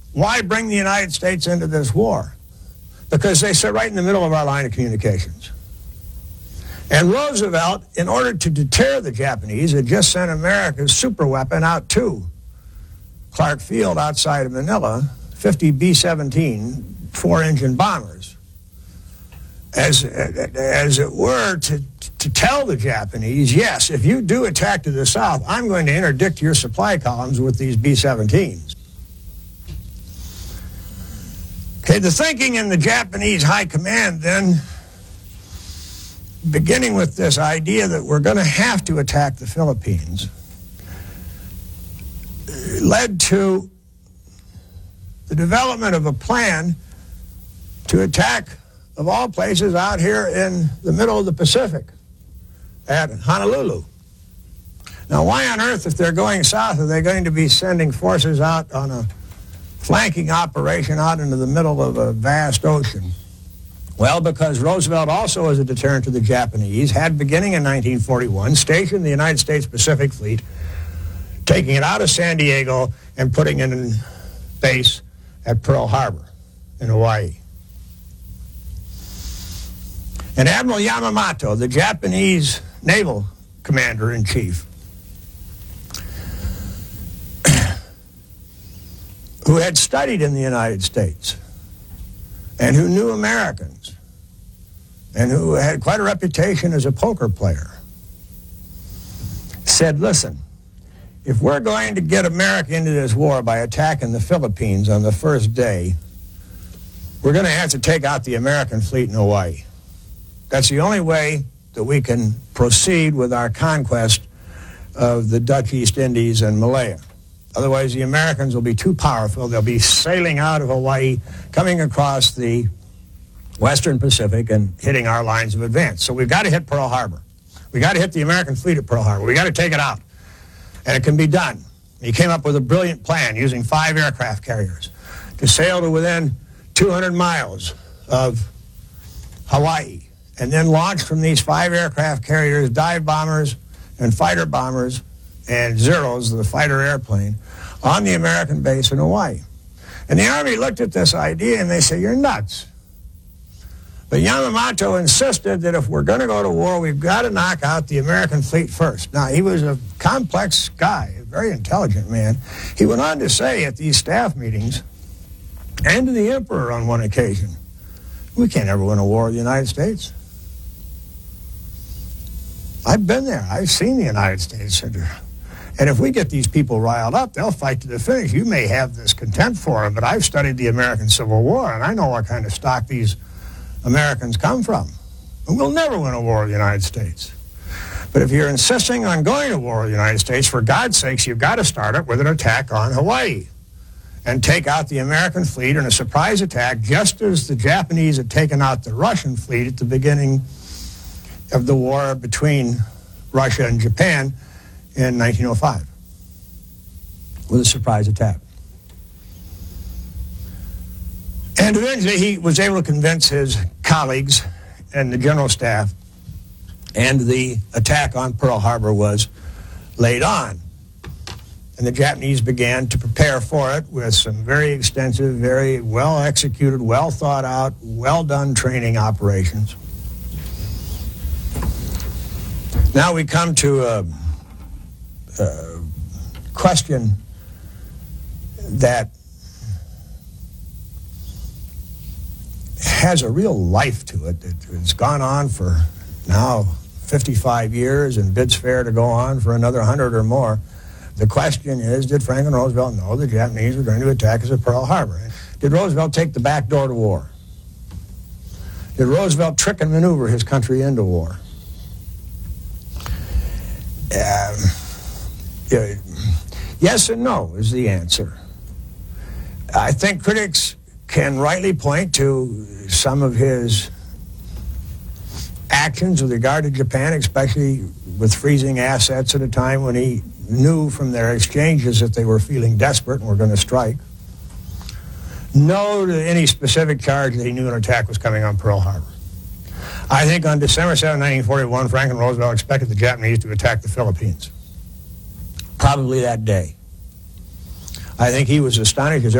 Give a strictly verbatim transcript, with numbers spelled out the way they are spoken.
why bring the United States into this war? Because they sit right in the middle of our line of communications. And Roosevelt, in order to deter the Japanese, had just sent America's superweapon out to Clark Field outside of Manila, fifty B seventeen four-engine bombers, as, as it were, to, to tell the Japanese, yes, if you do attack to the south, I'm going to interdict your supply columns with these B seventeens. Okay, the thinking in the Japanese high command then, beginning with this idea that we're going to have to attack the Philippines, led to the development of a plan to attack, of all places, out here in the middle of the Pacific at Honolulu. Now, why on earth, if they're going south, are they going to be sending forces out on a flanking operation out into the middle of a vast ocean? Well, because Roosevelt also, as a deterrent to the Japanese, had, beginning in nineteen forty-one, stationed the United States Pacific Fleet, taking it out of San Diego and putting it in base at Pearl Harbor in Hawaii. And Admiral Yamamoto, the Japanese naval commander-in-chief, who had studied in the United States and who knew Americans and who had quite a reputation as a poker player, said, listen, if we're going to get America into this war by attacking the Philippines on the first day, we're going to have to take out the American fleet in Hawaii. That's the only way that we can proceed with our conquest of the Dutch East Indies and Malaya. Otherwise, the Americans will be too powerful. They'll be sailing out of Hawaii, coming across the Western Pacific and hitting our lines of advance. So we've got to hit Pearl Harbor. We've got to hit the American fleet at Pearl Harbor. We've got to take it out. And it can be done. He came up with a brilliant plan using five aircraft carriers to sail to within two hundred miles of Hawaii, and then launch from these five aircraft carriers dive bombers and fighter bombers and Zeros, the fighter airplane, on the American base in Hawaii. And the Army looked at this idea and they said, you're nuts. But Yamamoto insisted that if we're going to go to war, we've got to knock out the American fleet first. Now, he was a complex guy, a very intelligent man. He went on to say at these staff meetings, and to the Emperor on one occasion, we can't ever win a war with the United States. I've been there. I've seen the United States. And if we get these people riled up, they'll fight to the finish. You may have this contempt for them, but I've studied the American Civil War, and I know what kind of stock these Americans come from. And we'll never win a war with the United States. But if you're insisting on going to war with the United States, for God's sakes, you've got to start it with an attack on Hawaii and take out the American fleet in a surprise attack, just as the Japanese had taken out the Russian fleet at the beginning of the war between Russia and Japan in nineteen oh five, with a surprise attack. And eventually he was able to convince his colleagues and the general staff, and the attack on Pearl Harbor was laid on. And the Japanese began to prepare for it with some very extensive, very well executed, well thought out, well done training operations. Now we come to a, a question that has a real life to it. It's gone on for now fifty-five years and bids fair to go on for another one hundred or more. The question is, did Franklin Roosevelt know the Japanese were going to attack us at Pearl Harbor? Did Roosevelt take the back door to war? Did Roosevelt trick and maneuver his country into war? Uh, yes and no is the answer. I think critics can rightly point to some of his actions with regard to Japan, especially with freezing assets at a time when he knew from their exchanges that they were feeling desperate and were going to strike. No to any specific charge that he knew an attack was coming on Pearl Harbor. I think on December seventh, nineteen forty-one, Franklin Roosevelt expected the Japanese to attack the Philippines. Probably that day. I think he was astonished, because